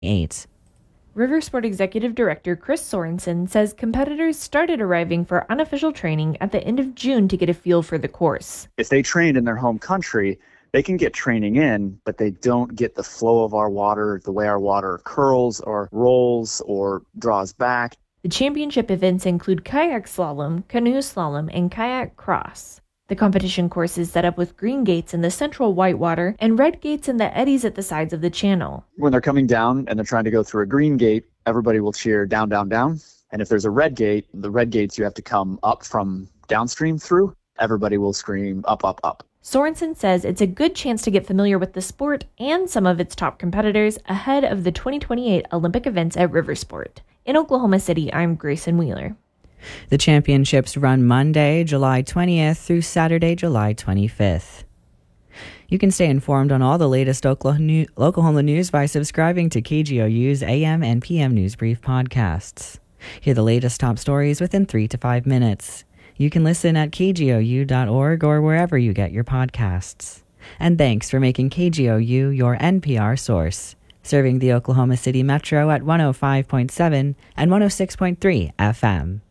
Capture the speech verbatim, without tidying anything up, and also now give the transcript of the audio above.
eight. Riversport Executive Director Chris Sorensen says competitors started arriving for unofficial training at the end of June to get a feel for the course. If they trained in their home country, they can get training in, but they don't get the flow of our water, the way our water curls or rolls or draws back. The championship events include kayak slalom, canoe slalom, and kayak cross. The competition course is set up with green gates in the central whitewater and red gates in the eddies at the sides of the channel. When they're coming down and they're trying to go through a green gate, everybody will cheer down, down, down. And if there's a red gate, the red gates you have to come up from downstream through, everybody will scream up, up, up. Sorensen says it's a good chance to get familiar with the sport and some of its top competitors ahead of the twenty twenty-eight Olympic events at Riversport. In Oklahoma City, I'm Grayson Wheeler. The championships run Monday, July twentieth through Saturday, July twenty-fifth. You can stay informed on all the latest Oklahoma news by subscribing to K G O U's A M and P M News Brief podcasts. Hear the latest top stories within three to five minutes. You can listen at k g o u dot org or wherever you get your podcasts. And thanks for making K G O U your N P R source, serving the Oklahoma City Metro at one oh five point seven and one oh six point three F M.